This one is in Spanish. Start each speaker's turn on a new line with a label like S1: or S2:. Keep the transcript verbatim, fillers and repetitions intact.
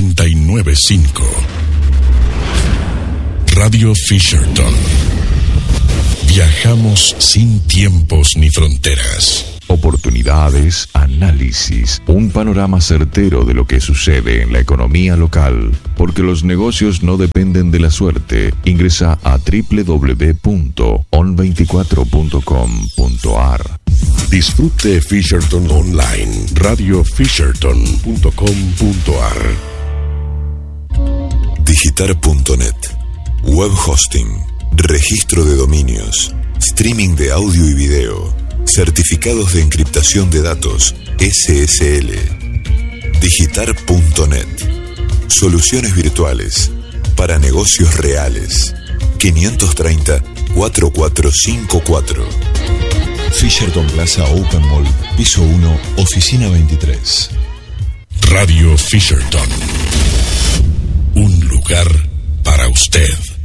S1: noventa y nueve punto cinco. Radio Fisherton. Viajamos sin tiempos ni fronteras.
S2: Oportunidades, análisis, un panorama certero de lo que sucede en la economía local, porque los negocios no dependen de la suerte. Ingresa a doble u doble u doble u punto on veinticuatro punto com punto a r.
S1: Disfrute Fisherton Online, radio fisherton punto com punto a r.
S3: Digitar punto net, web hosting, registro de dominios, streaming de audio y video, certificados de encriptación de datos, S S L. Digitar punto net, soluciones virtuales para negocios reales. quinientos treinta, cuarenta y cuatro cincuenta y cuatro. Fisherton Plaza Open Mall, piso uno, oficina veintitrés.
S1: Radio Fisherton. Un lugar para usted.